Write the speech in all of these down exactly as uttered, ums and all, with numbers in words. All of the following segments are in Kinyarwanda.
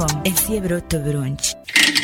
ensi y'ebirooto birungi.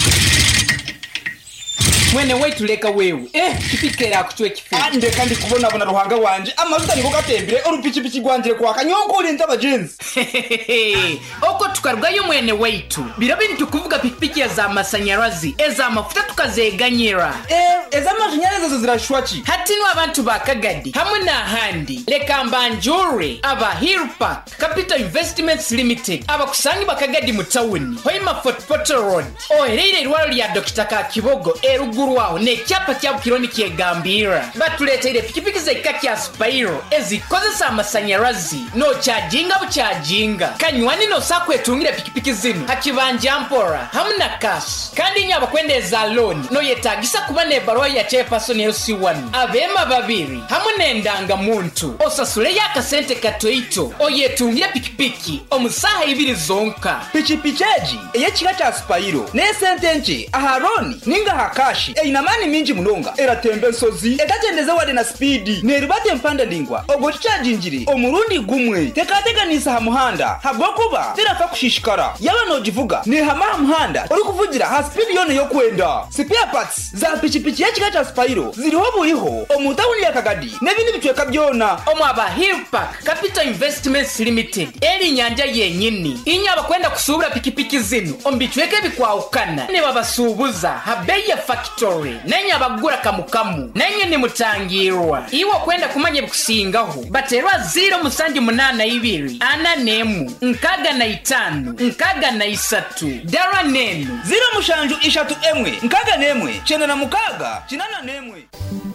Mwene wetu leka wewe eh kipikera kutwe kifu ande kandi kubona bona ruhanga wanje amavuta niko gatembere orupikipiki gwanje kwa kanyonko urinze abajenzi oko tukarugayo mwene wetu birabe nitukuvuga pikipiki ya za masanyarazi eza mafuta tukazeganyira eh eza mashanyarazi zo zirashwachi hatino abantu bakagadi hamwe na handi leka mbanjure aba Hill Park Capital Investments Limited aba kusangi bakagadi mutawuni hoima Fort Road oherere irwaro lya Doctor Kakibogo eru Guruwaho ne cyapa cya kironi kiegambira batuletera pikipiki za ikaki Spyro ezikozesa amasanyarazi no charginga bucharginga kanywani no sakwetungira pikipiki zino hakibanje ampora hamna cash kandi nyaba kwendeza loan no yetagisa kuba ne barwa ya chairperson L C one abema babiri hamwe ndanga muntu osasule yakasente katoito oyetungira pikipiki omusaha ibiri zonka pikipiki eji eye kika cha Spyro ne sente nje aharoni ninga hakashi e inamani minji munonga eratembe nsozi etatendeze wade na speedi nerubate mpanda ndingwa ogochajinjiri omurundi gumwe tekateganisa ha muhanda habokuba tirafa kushishikara yaba no jivuga ne hama muhanda uri kuvugira ha speed yone yo kwenda spare parts za pikipiki ya kika cha Spyro ziriho buriho omutawuni ya Kagadi nebindi bitweka byona omwaba Hill Park Capital Investments Limited eri nyanja yenyini inyaba kwenda kusubura pikipiki zino ombitweke bikwaukana ne babasubuza habeya factory nenye abagura kamukamu nenye ni mutangirwa iwo kwenda kumanye bukusingaho baterwa zero musangi munana ibiri ana nemu nkaga na itanu nkaga na isatu dara nenu zero mushanju ishatu emwe nkaga nemwe chena na mukaga chinana nemwe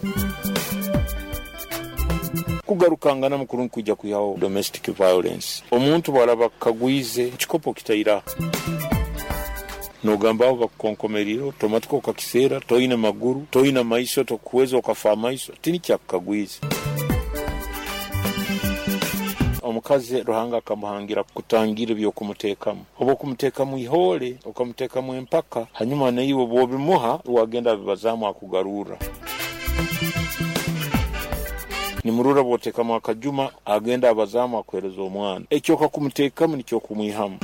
kugarukangana mukuru kujya kuyaho domestic violence omuntu baraba kagwize chikopo kitayira nogamba bakonkomeriro tomatiko kakisera toina maguru toina maiso tokuweza ukafa maiso tini cyakagwiza omukaze ruhanga akamuhangira kutangira byo kumutekamo obo kumutekamo ihole ukamutekamo empaka hanyuma nayibo bobimuha wagenda bibazamu akugarura ni murura botekamo akajuma agenda abazamu akwereza omwana ekyo kakumutekamo nicyo kumwihamu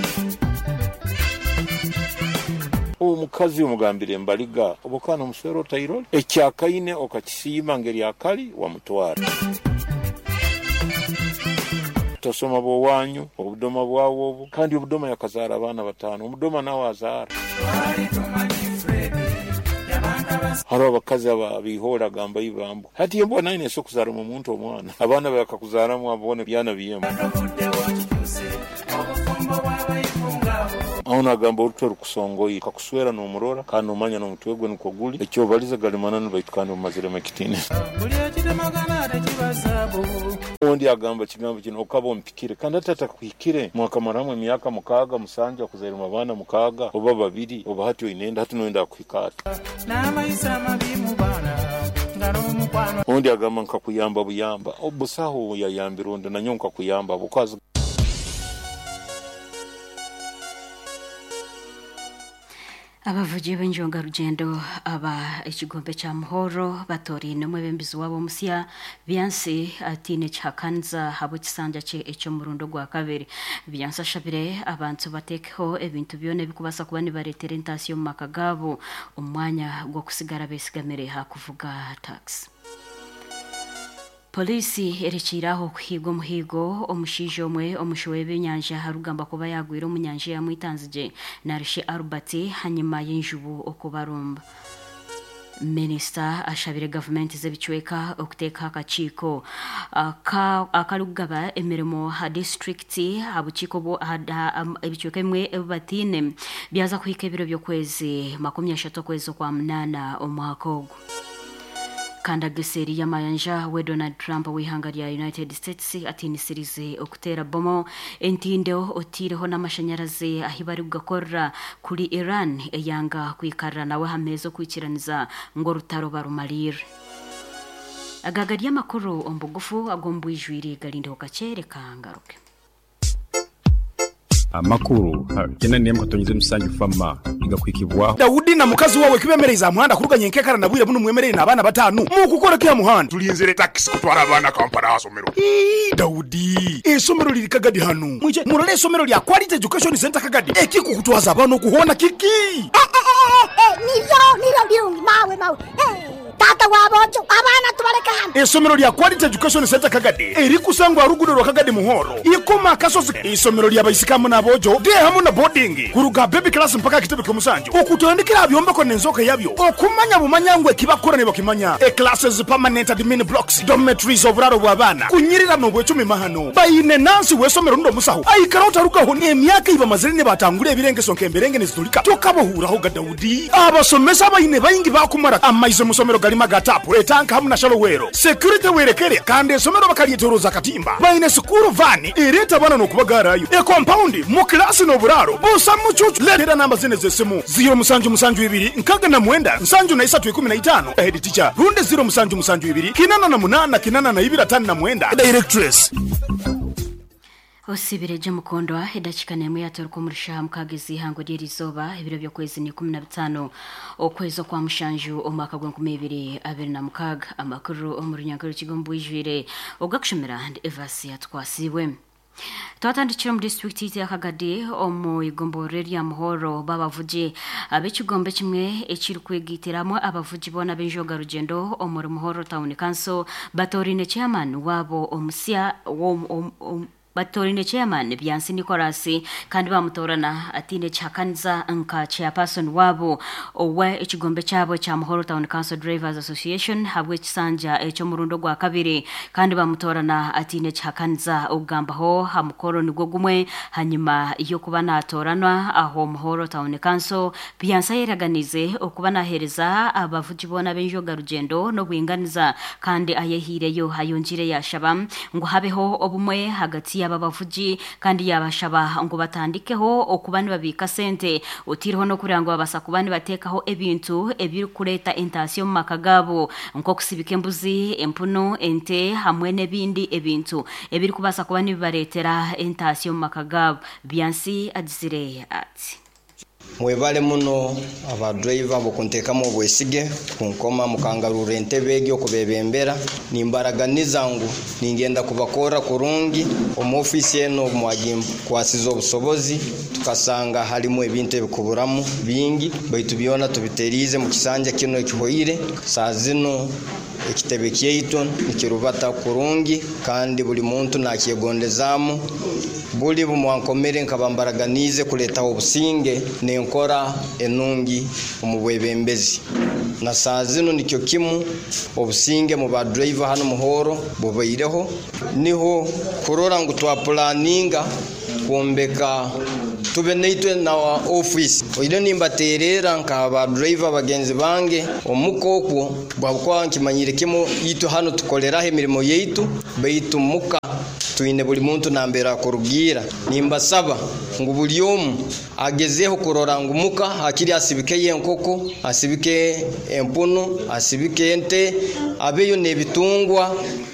uwo mukazi umugambire mbaliga obokana umuswero tayirole ekyakaine okakisima ngeri akali wa mutwara tosoma bo wanyu obudoma bwawo obu kandi obudoma yakazara abana batano obudoma nawe azara haro abakazi abihora gamba ibambo hati yembo nine so kuzara mu muntu omwana abana bakakuzara mu abone byana biyemo auna gamba urutoro kusongoyi kakuswera no murora kandi umanya no mutwegwe nuko guli ekyo baliza galimana no bayitukana mu mazire makitine buli akite magana atakibasabo ondi agamba kigambo kino okabo mpikire kandi atata kwikire mwaka maramwe myaka mukaga musanje kuzera mabana mukaga oba babiri oba hati inenda hati noenda kwikata na maisa mabimu bana ngaro mukwano ondi agamba nkakuyamba buyamba obusaho yayambironde na nyonka kuyamba bukazi abavugiye b'injonga rugendo aba ikigombe cya muhoro batori nomwe bembizi wabo musya Byanse atine cyakanza habo kisanja cye ecyo murundo gwa kabiri Byanse ashabire abantu batekeho ebintu byone bikubasa kuba ni baretere intasiyo mu makagabo umwanya gwo kusigara besigamere hakuvuga tax. Polisi erekiraho kuhigwa muhigo omushije omwe omushowe b'Inyanja harugamba kuba yagwira umunyanje yamwitanzije narishe Albert hanyuma y'injubu okubarumba. Minister ashabire government zebicweka okuteka akachiko aka akalugaba emirimo ha district habukiko bo ebicweka emwe batine byaza kuhika ibiro byo kwezi makumyabiri n'eshatu kwezi kwa munana omwaka Kanda geseri ya mayanja we Donald Trump wihangari ya United States atinisirize okutera bomo entindo otireho n'amashanyarazi ahibari gukora kuri Iran eyanga kwikarra nawe hamezo kwikiraniza ngo rutaro barumalire agagari y'amakuru ombugufu agombu ijwiri galinde okacere kangaruke amakuru kena niye mukatonyeze musangi fama igakwikibwa Daudi na mukazi wawe kibemereza muhanda kuruganye nkekara nabwire buno mwemerere nabana batanu mu gukora kiya muhanda tulinzire taxi kutwara abana Kampala hasomero. Ii Daudi esomero liri Kagadi hano mwije murole esomero lya Quality Education Center Kagadi eki kukutwaza abana kuhona kiki eh eh eh nivyo nivyo birungi mawe mawe eh tata wabojo abana tubareka hano esomero lya Quality Education Center Kagadi eri kusangwa rugudo rwa Kagadi muhoro ikoma kasozi esomero lya bayisikamu nabojo de hamu na boarding kuruga baby class mpaka kitebe kumusanju okutondekera byombe ko nenzoka yabyo okumanya bumanyangwe kibakora ne bakimanya e classes permanent admin blocks dormitories oburaro bw'abana kunyirira no bwecumi mahano bayine nansi wesomero ndo musaho ayikarota rukaho ne myaka iba mazirine batangure ebirenge sonke emberenge nezitulika tokabohuraho Daudi abasomesa abayine bayingi bakumara amaize musomero galima gatapu etanka hamu na shalowero security werekere kandi esomero bakalietoroza katimba bayine school van ireta bana no kubagarayo e compound mu class no buraro busa mucucu letera namba zine zesemu zero musanju musanju ibiri nkaga na mwenda nsanju na isatu ikumi na itano head teacher runde zero musanju musanju ibiri kinana na munana kinana na ibira tani na mwenda directress Osibireje mukondwa edachikane muyatoruko murisha mukagezi hango ryerizoba ibiro byo kwezi ni kumi na bitanu okwezo kwa mushanju omwaka gwa nkumi ibiri abiri na mukaga amakuru omurunyankuru kigombo ijwire ogakushimira and Evasi atwasiwe Twatandikira mu district ya Kagadi omu igomboreri ya muhoro babavuji abekigombe kimwe ekiri kwegitiramo abavuji bona benjoga rugendo omu muhoro town council batorine chairman wabo omusia wo Batorine chairman Byansi Nicholas kandi bamutorana atine chakanza nka chairperson wabo owe ekigombe cyabo cha Muhoro Town Council Drivers Association habwe kisanja echo murundo gwa kabiri kandi bamutorana atine chakanza ugambaho hamukoro nigwo gumwe hanyuma iyo kuba natoranwa aho Muhoro Town Council Byansi yeraganize okuba nahereza abavuji bona benjoga rugendo no bwinganiza kandi ayehireyo hayonjire yashaba ngo habeho obumwe hagati aba bavuji kandi yabashaba ngo batandikeho okubani babika sente utiriho no kurango babasa kubani batekaho ebintu ebiri kureta intention makagabo nko kusibika embuzi empuno ente hamwe nebindi ebintu ebiri kubasa kubani baretera intention makagabo Byansi adisire ati Mwebale muno aba driver bokuntekamo obwesige kunkoma mukangarura entebege okubebembera nimbaraga nizangu ningenda kubakora kurungi omu office eno mwagimbu kwasizo obusobozi tukasanga harimo ebintu ebikuburamu bingi baitu byona tubiterize mu kisanja kino ekihoire sazino ekitebe kyeiton nikirubata kurungi kandi buli muntu nakyegondezamu buli bumwankomere nkabambaraganize kuleta obusinge nenkora enungi omubwebembezi na sazino nikyo kimu obusinge mu ba driver hano muhoro bubaireho niho kurora ngo twa planninga kuombeka tube neitwe na office oile nimbaterera nka ba driver bagenzi bange omukokwo bwakwa nkimanyire kimo itu hano tukolera emirimo yeitu beitu muka tuine buli muntu nambera kurugira nimbasaba ngo buli omu agezeho kurora ngo muka akiri asibike yenkoko asibike empuno asibike ente abeyo nebitungwa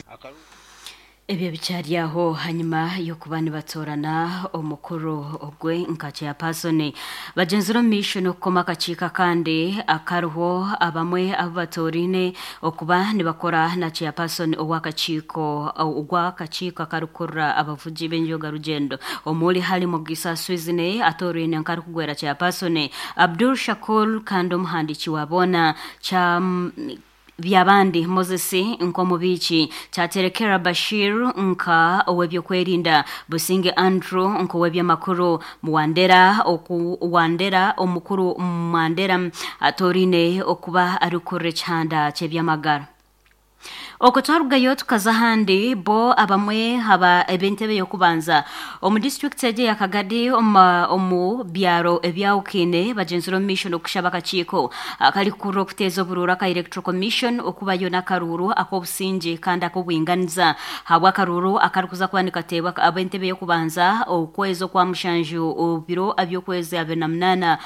Ebyo bichari aho hanyuma yo kubani batorana omukuru ogwe nkache ya pasone bajenzuro mission okoma kachika kandi akaruho abamwe abatorine okuba nibakora na cha person owakachiko ogwa kachika karukura abavuji benjoga rugendo omuli hali mogisa swizine atorine nkarukugwera cha pasone Abdul Shakul kando mhandichi wabona cha Vyabandi Mosesi nkomubichi chaterekera Bashir nka owebyo kwerinda Businge Andrew nko webya makuru muwandera oku wandera omukuru mwandera atorine okuba arukure chanda chebya magara Okotaruga yotu kazahandi bo abamwe haba ebentebe yokubanza omu district eje ya Kagadi oma omu byaro ebyaukine bajenzuro mission okushabaka chiko akali kuro kutezo burura ka electoral commission okuba yona karuru akobusinje kandi akobwinganiza habwa karuru akarukuza kwanika tewa abentebe yokubanza okwezo kwa mushanju obiro abyokweze abenamnana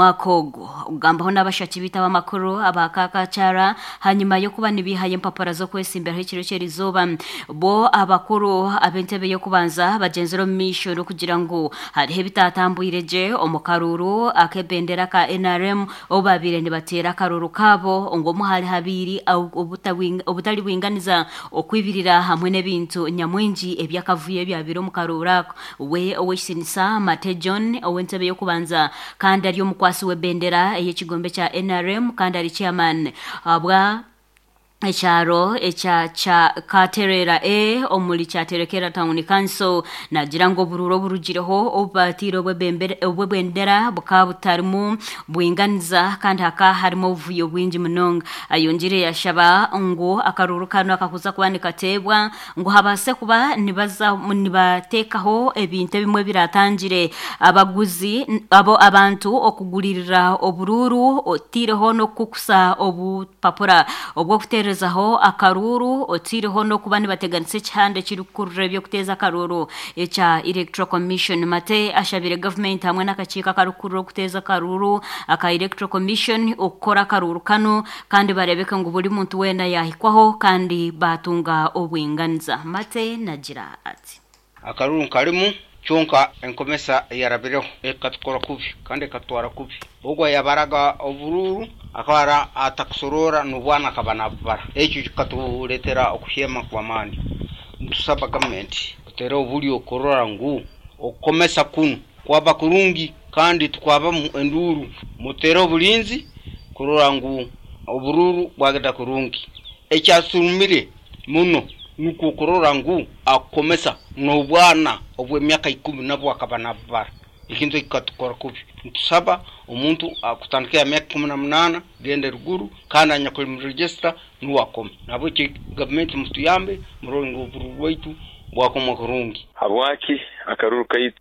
omwakogo ugamba hona bashaki bita bamakuru abakaka chara hanyuma yokuba nibihaye mpapara zo kwesimberaho ikiro cy'erizoba bo abakuru abentebe yo kubanza bagenzero mission kugira ngo harihe bitatambuireje omukaruru akebendera ka N R M obabire nibatera karuru kabo ngo muhali habiri obutali winganiza okwibirira hamwe n'ebintu nyamwinji ebyakavuye byabiro mukarurako we owesinisa Mate John owentebe yo kubanza kandi ari omukwasi webendera y'ekigombe cha N R M kandi ari chairman abwa Echaro echa cha Katerera e omuli cha Terekera Town Council nagira ngo bururo burugireho obatiro bwebembere bwebendera bukabutarimu bwinganiza kandi haka harimo vuyo bwinji munonga ayongire yashaba ngo akaruru kano akakuza kubandika tebwa ngo habase kuba nibaza nibatekaho ebintu bimwe biratangire abaguzi abo abantu okugulirira obururu otireho no kukusa obupapura obwo kutera zaho akaruru otiriho no kubani bateganitse cyande kirukurure byo kuteza akaruru echa Electoral Commission Mate ashabire government hamwe nakacika karukuru kuteza akaruru aka Electoral Commission ukora akaruru kano kandi barebeka ngo buri muntu wenda yahikwaho kandi batunga obwinganiza Mate nagira ati akaruru karimu chonka enkomesa yarabireho ekatukora kubi kandi katwara kubi ubwo yabaraga obururu akara atakusorora nubwana kabana bara ekyo katuletera okuhema kwa mani tusaba government tero buli okorora ngu okomesa kunu kwaba kurungi kandi tukwaba mu enduru mutero bulinzi korora ngu obururu bwagada kurungi ekyasumire muno nuko korora ngu akomesa nobwana obwe myaka ikumi nabo akabana bara ikintu kikatukora kubi tusaba umuntu akutandika myaka kumi na munana gende ruguru kandi anyakora mu register nuwakoma nabo ki government mutuyambe murongo buru waitu bwakoma kurungi habwaki akaruru kayitu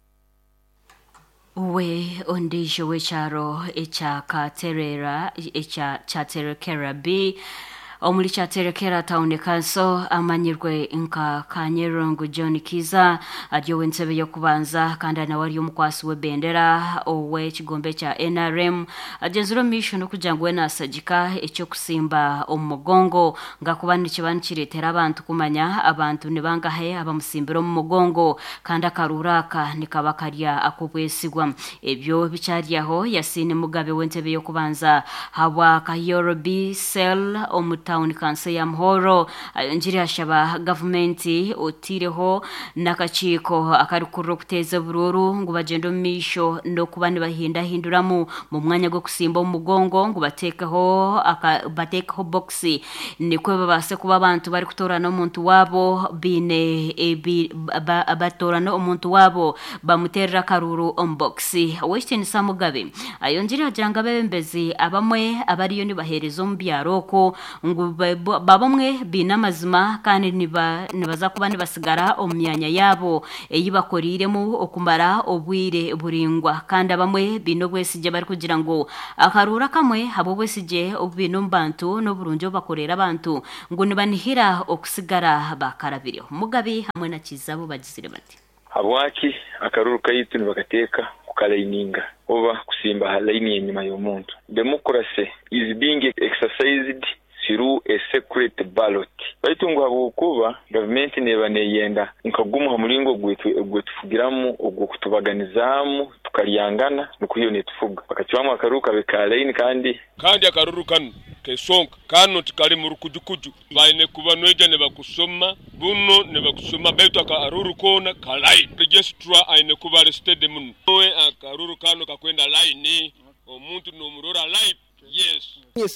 we ondisho wecharo echa Katerera echa Chaterekera B omuli cha Terekera Town Council amanyirwe inka Kanyerongo John Kiza adyo wensebe yo kubanza kandi na wari omukwasi webendera owe kigombe cha N R M agenzuro mission okujangwe na sajika ekyo kusimba omugongo ngakubani kibani kiretera abantu kumanya abantu nebangahe abamusimbiro mu mugongo kandi akaruraka nikabakarya akubwesigwa ebyo bicyaryaho Yasine Mugabe wensebe yo kubanza hawa Kayoro B cell omuta Town Council ya Mhoro njiri ashaba government otireho nakachiko akarukuru kuteza bururu ngo bagendo misho no kubani bahinda hinduramu mu mwanya gwo kusimba umugongo ngo batekaho batekaho boxi nikwe babase kuba abantu bari kutorana umuntu wabo bine ebi abatorana umuntu wabo bamuterera karuru unboxi Western Samugabe ayonjiri ajanga bembezi abamwe abariyo ni baherezo mbyaroko ngo babamwe binamazima kandi niba nibaza kuba nibasigara omyanya yabo eyibakoriremo okumara obwire buringwa kandi abamwe bino bwesije bari kugira ngo akarura kamwe habo bwesije obino mbantu no burunjo bakorera abantu ngo nibanihira okusigara bakarabiriho Mugabe hamwe na Kizabo bagizire bati habwaki akaruru kayitu nibakateka kukalayininga oba kusimba halayini yenyuma y'omuntu democracy is being exercised through a secret ballot baitunga bukuba government neba neyenda nkaguma mulingo gwetu gwetufugiramu ogwo kutubaganizamu tukaryangana nukuyo netufuga bakacyamwa akaruka bekalaini kandi kandi akaruru kanu kesonka kanu tikali mu rukujukuju baine kuba noje ne bakusoma buno ne bakusoma beto akaruru kona kalai registra aine kuba arrested mun we akaruru kanu kakwenda line omuntu no murora live yes yes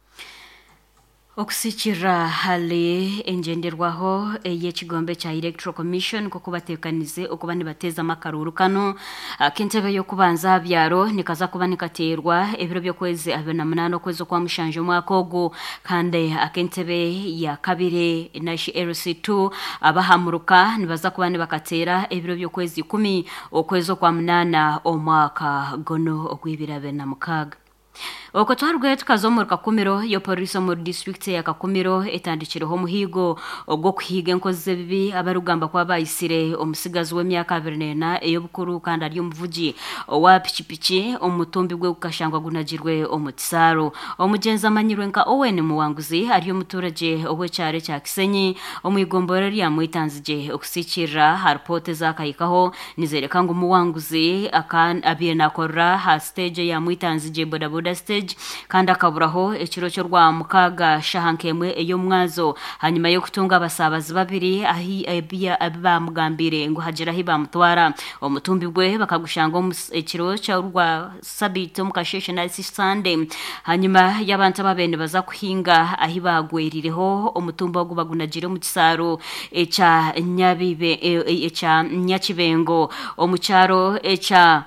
Oksichira hali enjenderwaho eye kigombe cha Electoral Commission ko kubatekanize okubani bateza makaruru kano kentebe yo kubanza byaro nikaza kubani katerwa ebiro byo kwezi abana munano kwezo kwa mushanje mwakogo kandi akentebe ya kabire nashi L C two abahamuruka nibaza kubani bakatera ebiro byo kwezi kumi okwezo kwa munana omwaka gono okwibirabe na mukaga Oko twarugwe tukazomurka kumiro yo police mu district ya Kakumiro etandikireho muhigo ogwo kuhiga enkoze bibi abarugamba kwa bayisire omusigazi w'emyaka abiri n'ena eyo bukuru kandi ari umuvugi wa pichipichi omutumbi gwe ukashangwa gunagirwe omutisaro omugenza amanyirwe nka Owen Muwanguzi ari umuturage obwe cyare cya Kisenyi omwigombora lya mwitanzije okusikira harpote zakayikaho nizereka ngo Muwanguzi akan abiye nakora ha stage ya mwitanzije boda boda stage kandi akaburaho ekiro cyo rwa mukaga shahankemwe eyo mwazo hanyuma yo kutunga abasabazi babiri ahi abiya abamugambire ngo hagera hi bamutwara omutumbi gwe bakagushanga ekiro cyo rwa sabito mukasheshe na Sunday hanyuma y'abantu babene baza kuhinga ahi bagwerireho omutumba gwo bagunagire mu kisaro echa nyabibe echa nyakibengo omucharo echa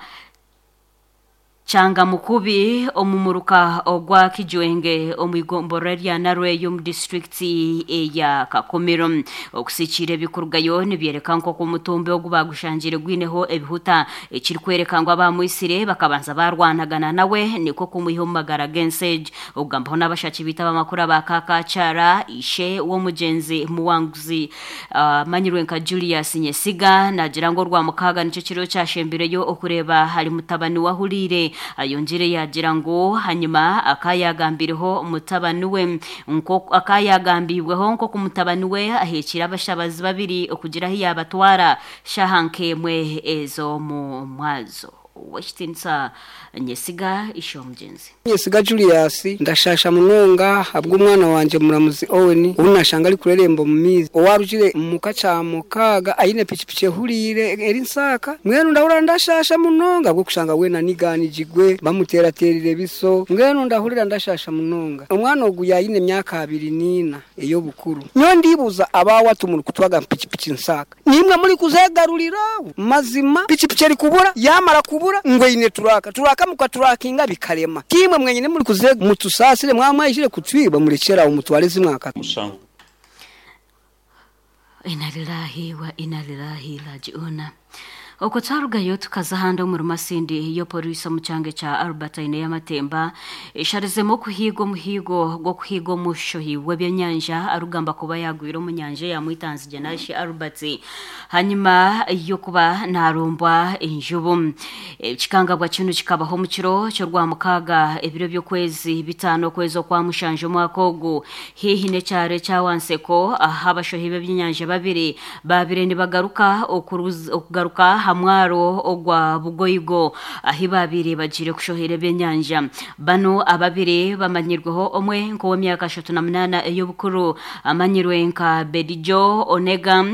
Changa mukubi omumuruka ogwa kijwenge omwigomborerya narwe yo mu district ya Kakomero okusikire bikurgayo nibyereka nko ku mutumbe ogubagushanjire gwineho ebihuta ekiri kwereka ngo abamwisire bakabanza barwanagana nawe niko kumuhiho magara gensage ogamba n'abashaki bitaba makuru bakakacara ishe wo mugenzi Muwanguzi uh, manyirwe nka Julius Nyesiga nagira ngo rwa mukaga nicyo kiro cyashembireyo okureba hari mutabani wahurire ayongere yagira ngo hanyuma akayagambiriho umutabani we nko akayagambibweho nko kumutabani we ahekira abashabazi babiri okugira hiya batwara shahankemwe ezo mu mwazo washitinsa Nyesiga isho mugenzi Nyesiga Julius ndashasha munonga abwo umwana wanje muramuzi Owen unashanga ari kurerembo mu mizi owarujire mukaca mukaga ayine pichipiche hurire eri nsaka mwenu ndahura ndashasha munonga bwo kushanga we naniganijigwe bamutera terire biso mwenu ndahurira ndashasha munonga umwana oguya yine myaka abiri nina eyo bukuru nyo ndibuza abawa tumuru kutwaga pichipichi nsaka nimwe muri kuzegarurira mazima pichipiche ri kubura yamara kubura ngwe ine turaka turaka mukaturakinga bikarema kimwe mwenyine muri kuze mutusasire mwamwayishire kutwiba murekera umutware zimwaka musango inalilahi wa inalilahi rajiuna Oko tsarugayo tukazahanda mu rumasindi yo polisi mu cyange cha Albertine y'amatemba isharizemo kuhigo muhigo go kuhigo mushohi w'ebyanyanja arugamba kuba yagwira mu nyanje ya mwitanzije nashi Albert hanyuma yo kuba narumbwa injubu kikangabwa kintu kikabaho mu kiro cyo rwa mukaga ebiro byo kwezi bitano kwezo kwa mushanje mwakogo hihi ne cyare cya wanseko ahabashohi b'ebyanyanje babiri babire ni bagaruka okugaruka hamwaro ogwa bugoyigo ahibabire bagire kushohera benyanja bano ababire bamanyirweho omwe nko wa myaka eshatu na munana eyo bukuru amanyirwe nka Bedijo Onega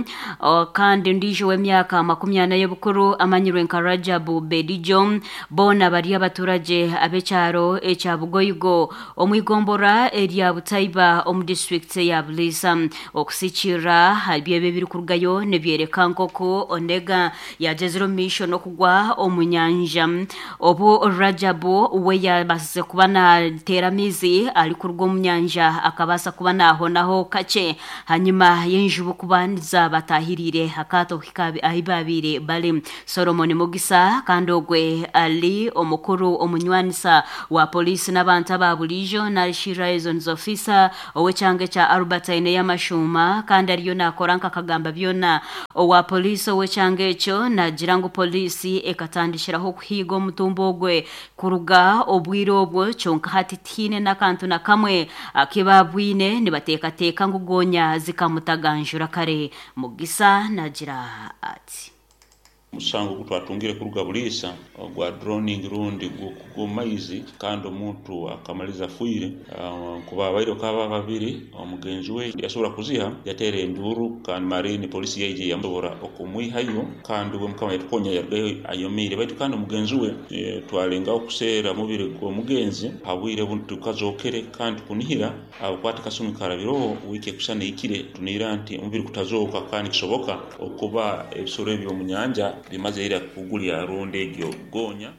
kandi ndijo we myaka makumyana yo bukuru amanyirwe nka Rajabu Bedijo bona bari abaturage abecyaro echa bugoyigo omwigombora eria Butaiba om district ya Bulisa okusikira habiye bibiri kurgayo nebyereka nkoko Onega ya jezero mission okugwa omunyanja obo Rajabu we yabase kubana teramizi ali kurwo omunyanja akabasa kubana aho naho kace hanyuma yenjubu kubaniza batahirire hakato hikabi ahibabire bale Solomon Mugisa kandogwe ali omukuru omunywanisa wa police n'abantu ababulijo na Shiraizons officer owe cyange cha Albertine y'amashuma kandi ariyo nakoranka kagamba byona owa police owe cyange cyo na jirango polisi ekatandishiraho kuhigo mutumbogwe kuruga obwiro obwo chonka hatitine nakantu na kamwe akibabwine nibateka teka ngugonya zikamutaganjura kare Mugisa nagira ati musango kutwatungire kuruga bulisa gwa droning rundi gumaizi kandi omuntu akamaliza fuire uh, kuba bayiro kaba babiri omugenzi we yasubira kuziha yatere nduru kandi marine polisi yeje yambora okumwihayo kandi we mukama yatukonya yargayo ayomire baitu kandi omugenzi we e, twalenga okusera mubire gwo mugenzi habwire buntu kazokere kandi kunihira abakwata kasumi karabiro wike kusane ikire tunira anti mubiri kutazoka kandi kisoboka okuba ebisoro ebyo munyanja bimaze ira kugulya ronde egyo gonya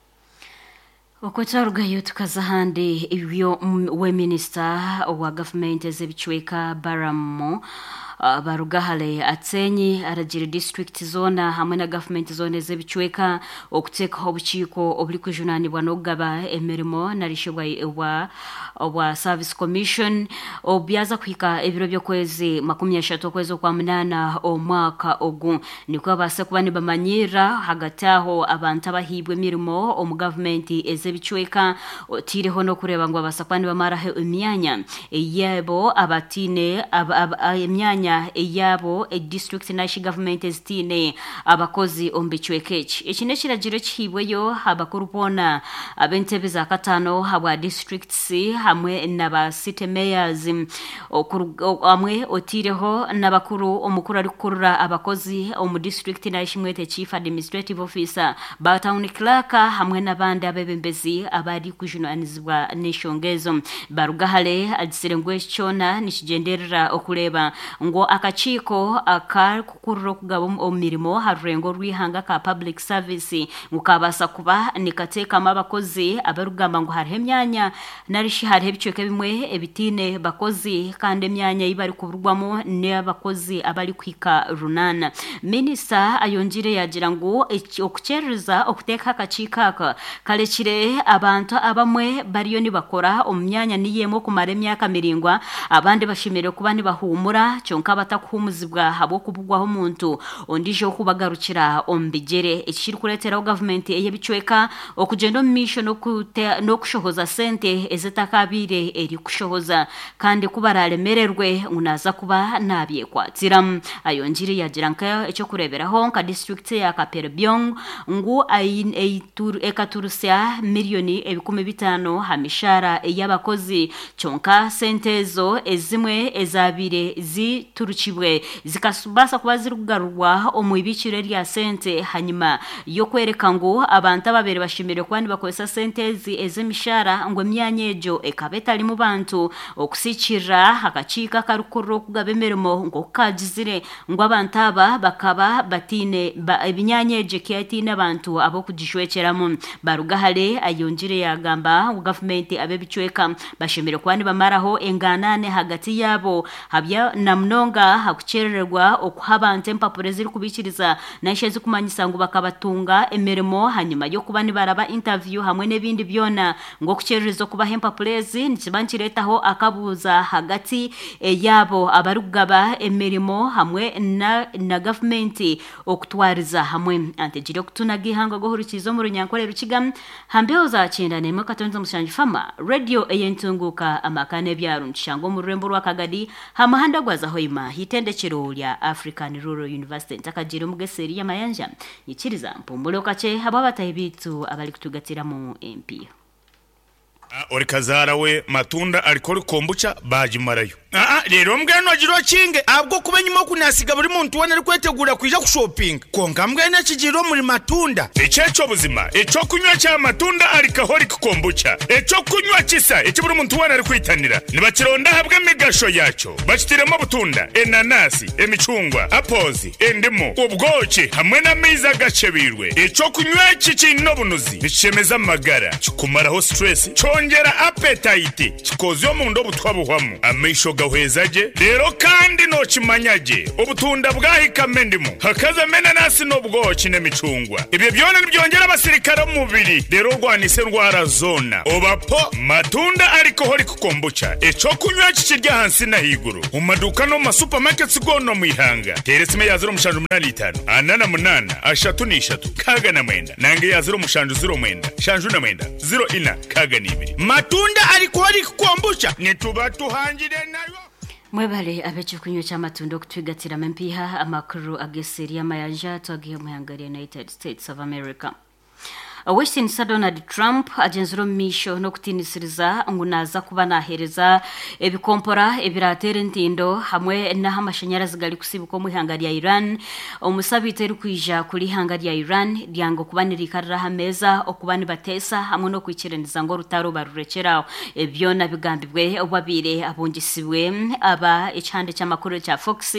Okotsarugayo tukazahande ibyo we minister wa government ezebichweka Baramo uh, barugahale atsenyi aragira district zona hamwe na government zone zebichweka okuteka obuchiko obuli kujunanibwa n'ogaba emirimo narishobwa wa wa service commission obyaza kwika ebiro byo kwezi makumya eshatu kwezi kwa munana omwaka ogu niko abase kubani bamanyira hagataho abantu abahibwe mirimo omu government ezebichweka tiriho no kureba ngo abasakwane bamara emyanya eyabo abatine emyanya eyabo e district national government ezitine abakozi ombichwekechi ekine kiragiro kihibweyo abakurupona abentebe za katano habwa districts hamwe naba city mayors amwe otireho nabakuru omukuru ari kurura abakozi omu district nashimwete chief administrative officer ba town clerk hamwe nabandi abebembezi abari kujunanizwa nishongezo barugahale agisirengwe chona nishigenderera okureba ngo akachiko aka kukururo kugaba omirimo harengo rwihanga ka public service mukabasa kuba nikateka mabakozi abarugamba ngo hari emyanya narishi hari ebicweke bimwe ebitine bakozi kandi emyanya ibari kuburwamo ne abakozi abari kwika runana minister ayongire yagira ngo okucereza okuteka akachikaka kalekire abantu abamwe bariyo ni bakora omyanya niyemo kumara emyaka miringwa abandi bashimire kuba ni bahumura cyonka batakuhumuzibwa habo kubugwaho umuntu ondije okubagarukira ombigere ekiri kuretera government eyebicweka okugenda mission no kushohoza sente ezitakabire eri kushohoza kandi kubaralemererwe unaza kuba nabye kwatira ayongire yagira nka ecyo kureberaho nka district ya Kaperbyong ngu ayin eitur ekaturusya milioni ebikumi bitano hamishara y'abakozi cyonka sentezo ezimwe ezabire ziturukibwe zikasubasa kuba zirugarwa omwibikire rya sente hanyuma yo kwereka ngo abantu ababere bashimire kwandi bakosa sentezi ezemishara ngo emyanyejo ekabeta limu bantu okusikira akachika karukoro kugabemeremo ngo kagizire ngo abantu aba bakaba batine ba, ebinyanyeje kyatine abantu abo kugishwekeramo barugahale ayongire yagamba government abebicweka bashimire kwandi bamaraho enganane hagati yabo habya namnonga hakucererwa okuhabante mpapuro ziri kubikiriza nasheze kumanyisa ngo bakabatunga emeremo hanyuma yo kuba ni baraba interview hamwe nebindi byona ngo kucererezo kuba hempapurezi nikibankiretaho akabuza hagati e, yabo abarugaba emerimo hamwe na na government okutwariza hamwe antegire kutunagi hanga gohurukizo mu runyankorero kigam hambeho za cyenda ne makatonza mushanje fama radio eyentunguka amakane byaruncishango mu rurembo rwa Kagadi hamahanda gwaza hoima hitendekero lya African Rural University takagire mugeseri yamayanja yikiriza mpumbulo kace haba batahibitu abali kutugatira mu M P ori kazara we matunda alikori kombucha bajimarayo ah rero mbweno agiro kinge abwo kubenyimo kunasiga buri muntu wana ari kwetegura kwija ku shopping konga mbwene kigiro muri matunda ecyeco buzima eco kunywa cya matunda alikahori kombucha eco kunywa kisa ecyo buri muntu wana ari kwitanira nibakironda habwe megasho yacho bakitiremo butunda enanasi emicungwa apozi endimo ubwoki hamwe na miza gacebirwe eco kunywa kikino bunuzi bicemeza amagara kikumaraho stress ongera appetite kikozo mu ndo butwabuhwamo amisho gahwezaje rero kandi no kimanyage ubutunda bwahikame ndimo hakaza mena nasi no bwoki n'emicungwa ibyo byone byongera abasirikare mu mubiri rero rwanise ndwara zona obapo matunda ariko hori kukombucha eco kunywa kikirya hansi na higuru mu maduka no ma supermarkets gono mu ihanga teresime yaziro mushanju munani itanu anana munana ashatu ni ishatu kaga na mwenda nange yaziro mushanju ziro mwenda shanju na mwenda ziro ina kaga ni matunda ariko ari kukombucha nituba tuhangire nayo mwebale abecho kunyo cha matunda kutwigatira mempiha amakuru ageseri ya mayanja twagiye muhangari United States of America. Western Donald Trump agenzuro misho no kutinisiriza ngunaza kuba nahereza ebikompora ebiratera ntindo hamwe na hamashanyarazi gali kusibuko mu hangari ya Iran omusabite eri kwija kuri hangari ya Iran ryango kubanirikara hameza okubani batesa hamwe no kwikireniza ngo rutaro barurekeraho ebyo nabigambibwe obabire abungisiwe aba echande cy'amakuru cya Fox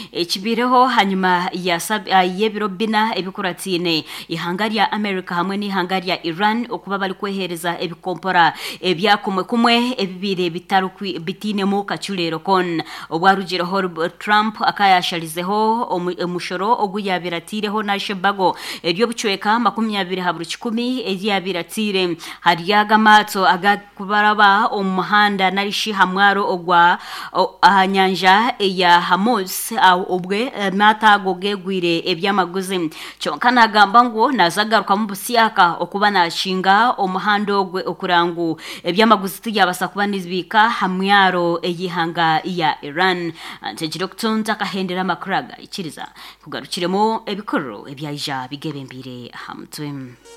ekibireho hanyuma ya yebiro bina ebikuratine ihangari ya America hamwe ni ihanga ya Iran okuba bali kwehereza ebikompora ebyakumwe kumwe ebibire bitaru bitinemo kachulero kon obwarugiro Trump akayashalizeho umushoro oguyabiratireho na Shebago ebyo bucweka makumyabiri haburu kikumi eyabiratire hariyaga matso agakubaraba omuhanda narishi hamwaro ogwa ahanyanja ya Hamas obwe matagoge gwire ebyamaguzi chonkana gamba ngo nazagaruka mu busiyaka okuba nashinga omuhando gwe okurangu ebyamaguzi tiyabasa kuba nizbika hamwaro eyihanga ya Iran antegiro kutunza kahendera makraga ikiriza kugarukiremo ebikoro ebyaija bigebembire hamtwe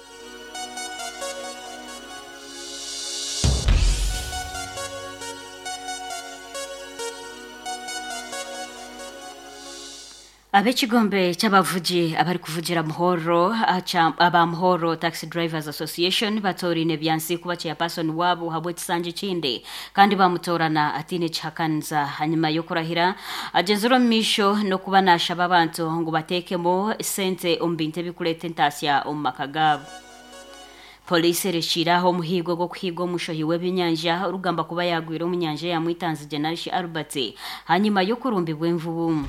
Abechigombe chabavuji abari kuvugira muhoro aba muhoro Taxi Drivers Association batori ne byansi kuba cya person wabo habwe sanje chinde kandi bamutorana atine chakanza hanyuma yo kurahira agenzuro misho no kuba nashaba abantu ngo batekemo sente umbinte bikulete ntasya umakagabo Police reshiraho muhigo go kwigo mushohi webinyanja urugamba kuba yagwira umunyanja ya mwitanze General Albert hanyuma yo kurumbibwe mvubu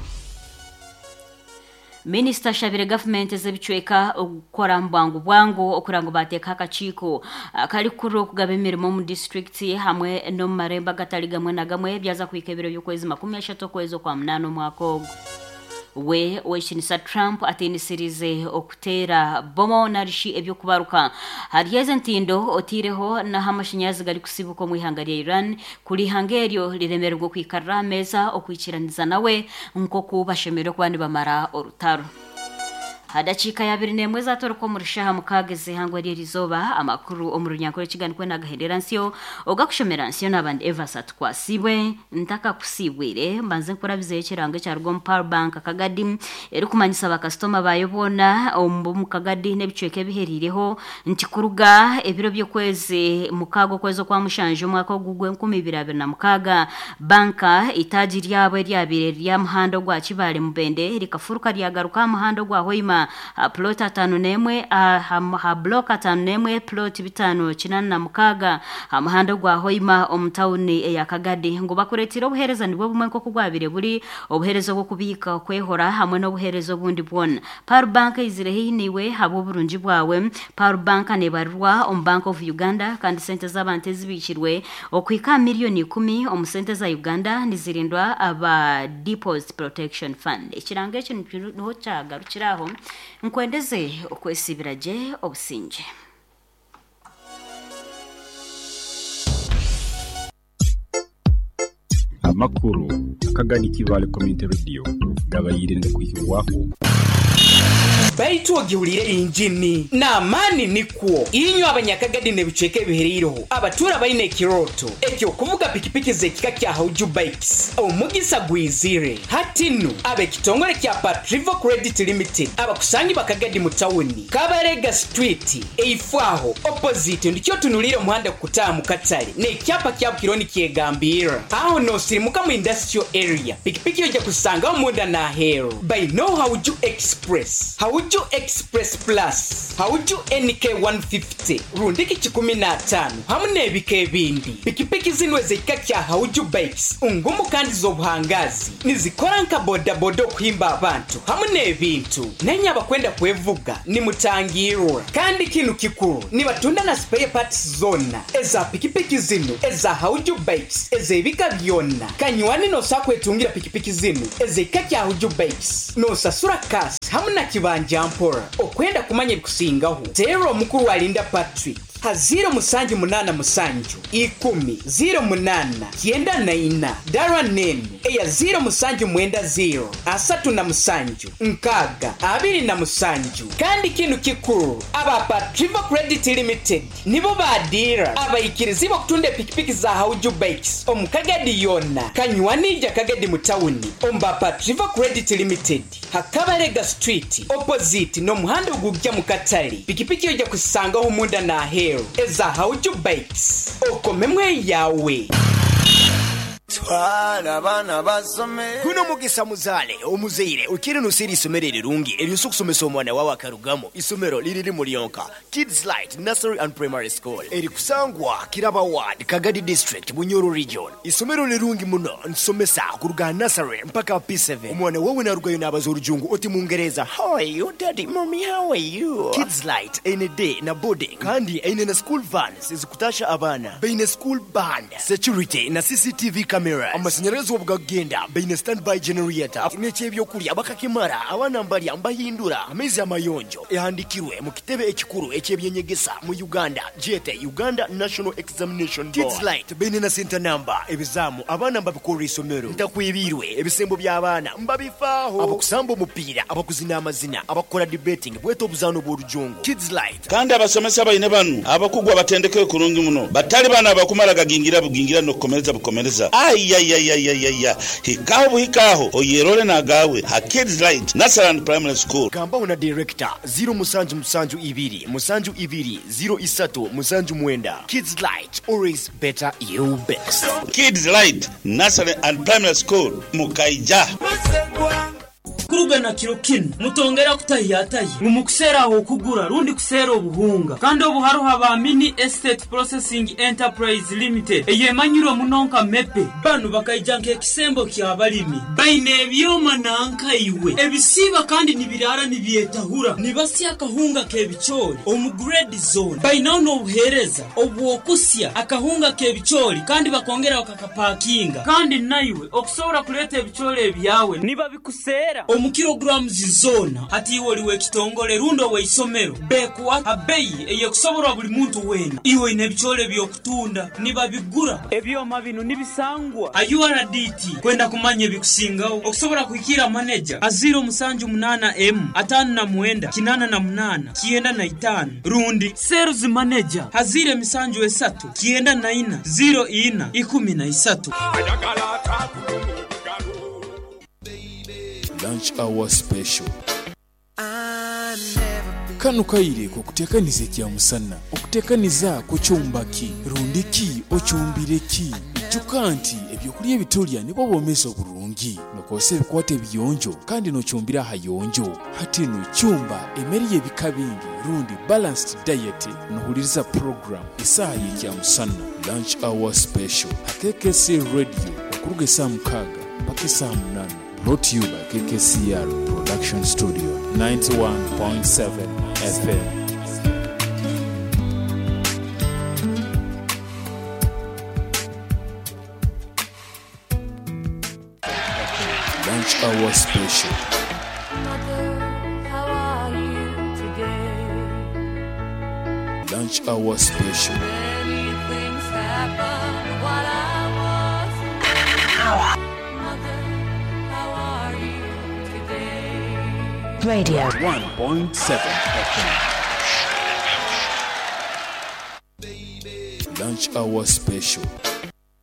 Minister Shabire government zebicweka ukora mbangu bwangu okurango bateka akachiko kali kuro kugabe mirimo mu district hamwe no maremba gataligamwe na gamwe byaza kwikebero y'ukwezi makumi eshatu kwezo kwa mnano mwako we weshinisa Trump atenisirize okutera bomo narishi ebyo kubaruka hariyeze ntindo otireho na hamashinyazi gali kusibuko mu ihangari ya Iran kuri hangeryo liremererwa kwikarra meza okwikiraniza nawe nko kubashemero kwandi bamara orutaro hadachika ya birine mweza toroko murishaha mukageze hangwa rizoba amakuru omurunyankore kiganikwe na gahenderansiyo ogakushomeransiyo nabandi evasat kwasibwe ntaka kusibwire mbanze nkora bizekiranga cya Rugom Power Bank Kagadi eri kumanyisa abakastoma bayobona ombu mukagadi nebicweke biherireho nti kuruga ebiro byo kwezi mukago kwezo kwa mushanje umwaka gugwe nkumi bibiri na mukaga banka itajiri yabo ryabire rya muhando gwa kibale mubende rikafuruka ryagaruka muhando gwa hoima plot atanu nemwe ha block atanu nemwe plot bitanu kinana na mukaga amahanda gwa hoima omtauni ya Kagadi ngo bakuretira obuhereza nibwo bumwe nko kugwabire buri obuherezo bwo kubika kwehora hamwe no buherezo bundi bwona Power Bank izirehi niwe habo burunji bwawe Power Bank nebarwa om Bank of Uganda kandi sente z'abante zibikirwe okwika miliyoni kumi omusente za Uganda nizirindwa aba Deposit Protection Fund ikirange cyo niho cyagarukiraho nkwendeze okwesibiraje obusinje amakuru akagani kivale community radio gabayirinde kwishyurwaho Baitu ogihurire injini na mani nikwo inyo abanyakagadi nebiceke biheriroho abatura bayine kiroto ekyo kuvuga pikipiki zekika kya Hauju Bikes omugisa gwizire hatinu abe kitongore kya Patrivo Credit Limited abakusangi bakagadi mu town Kabarega Street eifwaho opposite ndicyo tunulire umuhanda kutaha mu Katale ne cyapa kya kironi kiegambira aho no sirimuka mu industrial area pikipiki yoje kusanga umunda na hero by no Hauju Express Hauju Express Plus Hauju N K one fifty rundiki chikumi na tano hamune bike bindi pikipiki zinwe zika kya Hauju Bikes ungumu kandi zobuhangazi nizikora nka boda bodo kuhimba abantu hamune bintu nenya bakwenda kwevuga ni mutangirura kandi kinu kikuru ni batunda na spare parts zona eza pikipiki zinu eza Hauju Bikes eze bika byonna kanyuani no sakwetungira pikipiki zinu eze kya Hauju Bikes no sasura kasi hamuna kibanja mpora okwenda kumanya kusingaho zero mukuru wa Linda Patrick ha zero musanju munana musanju ikumi zero munana kienda na ina dara nene eya zero musanju mwenda zero asatu na musanju nkaga abiri na musanju kandi kinu kikuru aba Patrivo Credit Limited nibo badira abayikirizibo kutunde pikipiki za Hauju Bikes omukagadi yona kanywanija kagadi mutawuni omba Patrivo Credit Limited Hakabarega Street opposite no muhanda gugya mu Katale pikipiki yoja kusanga ho munda na hero eza Hauju Bikes okomemwe yawe twala bana basome kuno mugisa muzale omuzeire ukiri nusiri isomero rirungi eriso kusomesa omwana wawe akarugamo isomero liriri muri yonka Kids Light Nursery and Primary School eri kusangwa Kiraba Ward Kagadi District Bunyoro Region isomero lirungi muno nsomesa kuruga nursery mpaka P seven omwana wawe narugayo n'abazorujungu oti mungereza how are you daddy mommy how are you Kids Light ine day na boarding kandi ine na school vans zikutasha abana beine school band security na C C T V camera amashanyarazi obugagenda beine standby generator n'ekyebyo kulya bakakimara abana mbali ambahindura amezi amayonjo ehandikirwe mu kitebe ekikuru ekyebyenyegesa mu Uganda J T Uganda National Examination Board Kids Light beine na center number ebizamu abana mbabikora isomero ntakwibirwe ebisembo by'abana mbabifaho abakusamba omupira abakuzina amazina abakora debating bweto obuzano bw'orujungu Kids Light kandi abasomesa bayine banu abakugwa batendeke kurungi muno batali bana bakumala gagingira bugingira no komereza bukomereza ayayayayaya hikaho hikaho oyerole nagawe ha Kids Light Nursery and Primary School gamba una director zero musanju musanju ibiri musanju ibiri zero isatu musanju mwenda Kids Light always better you best Kids Light Nursery and Primary School mukaija kuruga na kirokino mutongera kutayataye ngumukusera aho kugura rundi kusera obuhunga kandi obuharo haba mini estate processing enterprise limited eyemanyiro munonka mepe banu bakayijanke kisembo kyabalimi baine ebyoma nanka iwe ebisiba kandi nibirara nibyetahura nibasya akahunga kebichori omu grade zone baina no buhereza obwokusya akahunga kebichori kandi bakongera bakakapakinga kandi naiwe okusobora kuleta ebichori ebyawe niba bikusera omu kilograms zona ati woliwe kitongole rundo we isomero bekwa abeyi eyekusobora buli muntu wena iwe nebichole byokutunda niba bigura ebyoma bino nibisangwa U R D T kwenda kumanye bikusingawo okusobora kuikira manager aziro musanju munana M atanu na mwenda kinana na munana kienda na itano rundi sales manager hazire misanju esatu kienda na ina zero ina ikumi na isatu Lunch hour special. Kanu kaire ko kutekaniza kya musanna okutekaniza ku chumbaki rundiki ochumbireki chukanti ebyokulya ebitolya nibo bomesa obulungi nokose bikwate biyonjo kandi no chumbira hayonjo hati no chumba emeri ebikabingi rundi balanced diet no huliriza program isayi kya musanna lunch hour special K C radio okuruga saa mukaga mpaka saa munana. Brought to you by K K C R Production Studio ninety-one point seven F M. Lunch hour special. Mother, how are you today? Lunch hour special. Many things happen while I was. Radio one point seven F M. Lunch hour special.